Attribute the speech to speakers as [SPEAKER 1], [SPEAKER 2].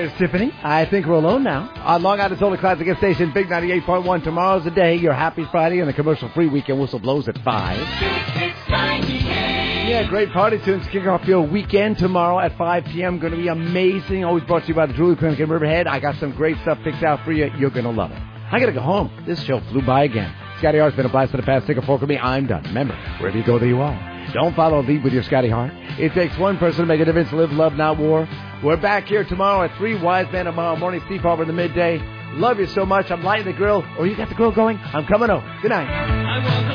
[SPEAKER 1] There's Tiffany. I think we're alone now. On Long Island's only classic station, Big 98.1. Tomorrow's the day. Your happy Friday and the commercial-free weekend whistle blows at 5. Yeah, great party tunes kicking off your weekend tomorrow at 5 p.m. Going to be amazing. Always brought to you by the Jewelry Clinic in Riverhead. I got some great stuff picked out for you. You're going to love it. I got to go home. This show flew by again. Scotty Hart's been a blast for the past. Take a fork with me. I'm done. Remember, wherever you go, there you are. Don't follow lead with your Scotty Hart. It takes one person to make a difference. Live, love, not war. We're back here tomorrow at 3. Wise Man tomorrow morning. Steve Harper in the midday. Love you so much. I'm lighting the grill. Or you got the grill going? I'm coming over. Good night.